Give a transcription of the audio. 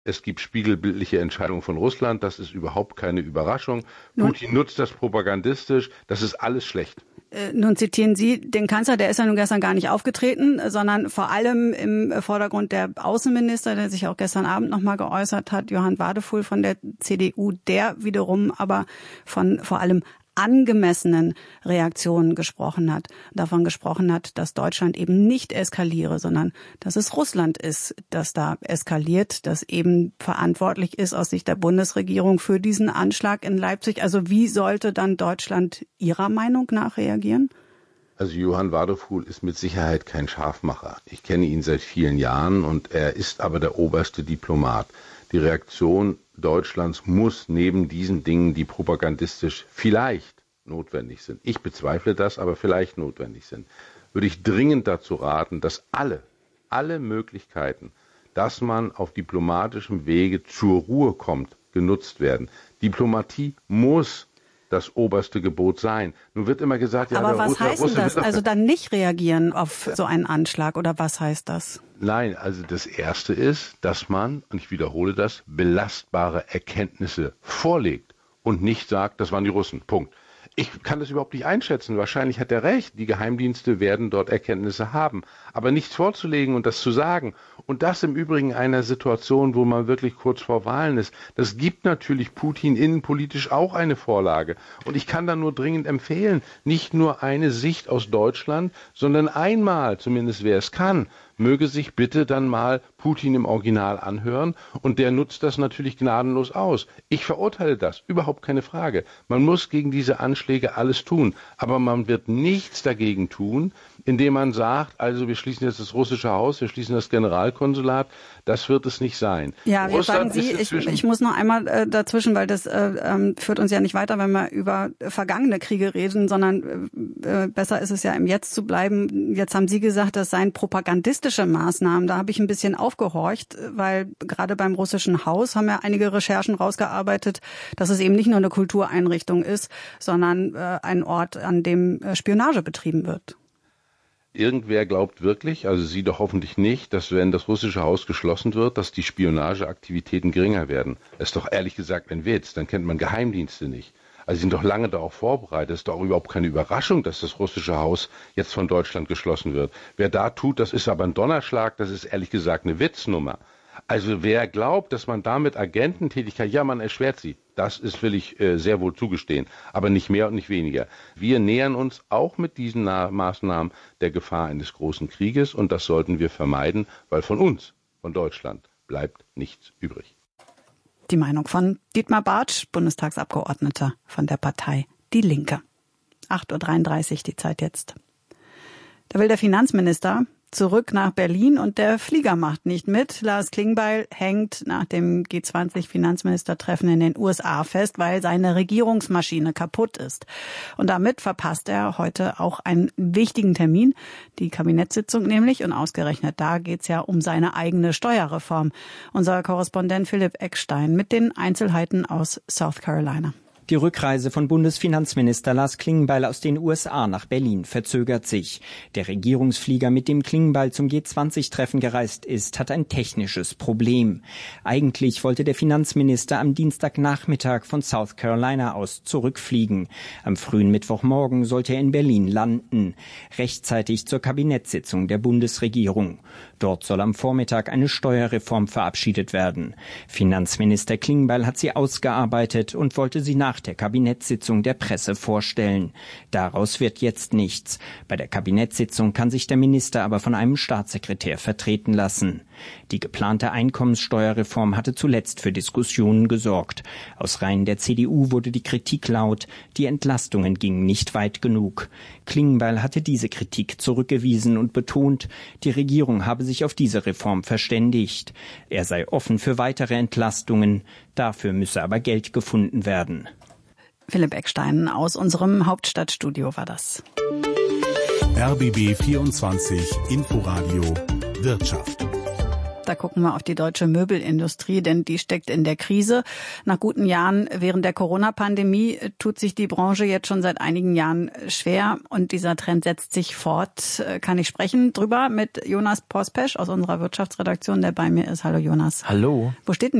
Es gibt spiegelbildliche Entscheidungen von Russland, das ist überhaupt keine Überraschung. Putin nutzt das propagandistisch, das ist alles schlecht. Nun zitieren Sie den Kanzler, der ist ja nun gestern gar nicht aufgetreten, sondern vor allem im Vordergrund der Außenminister, der sich auch gestern Abend nochmal geäußert hat, Johann Wadefuhl von der CDU, der wiederum aber von vor allem angemessenen Reaktionen davon gesprochen hat, dass Deutschland eben nicht eskaliere, sondern dass es Russland ist, das da eskaliert, das eben verantwortlich ist aus Sicht der Bundesregierung für diesen Anschlag in Leipzig. Also wie sollte dann Deutschland Ihrer Meinung nach reagieren? Also Johann Wadefuhl ist mit Sicherheit kein Scharfmacher. Ich kenne ihn seit vielen Jahren und er ist aber der oberste Diplomat. Die Reaktion Deutschlands muss neben diesen Dingen, die propagandistisch vielleicht notwendig sind, ich bezweifle das, aber vielleicht notwendig sind, würde ich dringend dazu raten, dass alle Möglichkeiten, dass man auf diplomatischem Wege zur Ruhe kommt, genutzt werden. Diplomatie muss das oberste Gebot sein. Nun wird immer gesagt, ja, aber was heißt denn das? Also dann nicht reagieren auf so einen Anschlag oder was heißt das? Nein, also das Erste ist, dass man, und ich wiederhole das, belastbare Erkenntnisse vorlegt und nicht sagt, das waren die Russen. Punkt. Ich kann das überhaupt nicht einschätzen. Wahrscheinlich hat er recht. Die Geheimdienste werden dort Erkenntnisse haben. Aber nichts vorzulegen und das zu sagen. Und das im Übrigen in einer Situation, wo man wirklich kurz vor Wahlen ist. Das gibt natürlich Putin innenpolitisch auch eine Vorlage. Und ich kann da nur dringend empfehlen, nicht nur eine Sicht aus Deutschland, sondern einmal, zumindest wer es kann, möge sich bitte dann mal Putin im Original anhören und der nutzt das natürlich gnadenlos aus. Ich verurteile das, überhaupt keine Frage. Man muss gegen diese Anschläge alles tun, aber man wird nichts dagegen tun, indem man sagt, also wir schließen jetzt das russische Haus, wir schließen das Generalkonsulat, das wird es nicht sein. Ja, jetzt sagen Sie, ich muss noch einmal dazwischen, weil das führt uns ja nicht weiter, wenn wir über vergangene Kriege reden, sondern besser ist es ja im Jetzt zu bleiben. Jetzt haben Sie gesagt, das seien propagandistische Maßnahmen. Da habe ich ein bisschen aufgehorcht, weil gerade beim russischen Haus haben ja einige Recherchen rausgearbeitet, dass es eben nicht nur eine Kultureinrichtung ist, sondern ein Ort, an dem Spionage betrieben wird. Irgendwer glaubt wirklich, also Sie doch hoffentlich nicht, dass wenn das russische Haus geschlossen wird, dass die Spionageaktivitäten geringer werden. Das ist doch ehrlich gesagt ein Witz, dann kennt man Geheimdienste nicht. Also Sie sind doch lange darauf vorbereitet. Es ist doch überhaupt keine Überraschung, dass das russische Haus jetzt von Deutschland geschlossen wird. Wer da tut, das ist aber ein Donnerschlag, das ist ehrlich gesagt eine Witznummer. Also wer glaubt, dass man damit Agententätigkeit, ja, man erschwert sie. Das will ich sehr wohl zugestehen, aber nicht mehr und nicht weniger. Wir nähern uns auch mit diesen Maßnahmen der Gefahr eines großen Krieges und das sollten wir vermeiden, weil von uns, von Deutschland, bleibt nichts übrig. Die Meinung von Dietmar Bartsch, Bundestagsabgeordneter von der Partei Die Linke. 8:33 Uhr die Zeit jetzt. Da will der Finanzminister zurück nach Berlin und der Flieger macht nicht mit. Lars Klingbeil hängt nach dem G20-Finanzministertreffen in den USA fest, weil seine Regierungsmaschine kaputt ist. Und damit verpasst er heute auch einen wichtigen Termin, die Kabinettssitzung nämlich. Und ausgerechnet da geht's ja um seine eigene Steuerreform. Unser Korrespondent Philipp Eckstein mit den Einzelheiten aus South Carolina. Die Rückreise von Bundesfinanzminister Lars Klingbeil aus den USA nach Berlin verzögert sich. Der Regierungsflieger, mit dem Klingbeil zum G20-Treffen gereist ist, hat ein technisches Problem. Eigentlich wollte der Finanzminister am Dienstagnachmittag von South Carolina aus zurückfliegen. Am frühen Mittwochmorgen sollte er in Berlin landen, rechtzeitig zur Kabinettssitzung der Bundesregierung. Dort soll am Vormittag eine Steuerreform verabschiedet werden. Finanzminister Klingbeil hat sie ausgearbeitet und wollte sie nach der Kabinettssitzung der Presse vorstellen. Daraus wird jetzt nichts. Bei der Kabinettssitzung kann sich der Minister aber von einem Staatssekretär vertreten lassen. Die geplante Einkommenssteuerreform hatte zuletzt für Diskussionen gesorgt. Aus Reihen der CDU wurde die Kritik laut, die Entlastungen gingen nicht weit genug. Klingbeil hatte diese Kritik zurückgewiesen und betont, die Regierung habe sich auf diese Reform verständigt. Er sei offen für weitere Entlastungen, dafür müsse aber Geld gefunden werden. Philipp Eckstein aus unserem Hauptstadtstudio war das. RBB 24 Inforadio Wirtschaft. Da gucken wir auf die deutsche Möbelindustrie, denn die steckt in der Krise. Nach guten Jahren während der Corona-Pandemie tut sich die Branche jetzt schon seit einigen Jahren schwer und dieser Trend setzt sich fort. Kann ich sprechen drüber mit Jonas Pospesch aus unserer Wirtschaftsredaktion, der bei mir ist. Hallo Jonas. Hallo. Wo steht denn